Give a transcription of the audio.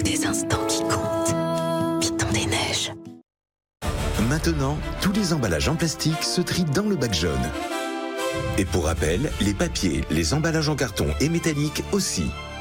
des instants qui comptent. Python des neiges. Maintenant, tous les emballages en plastique se trient dans le bac jaune. Et pour rappel, les papiers, les emballages en carton et métallique aussi.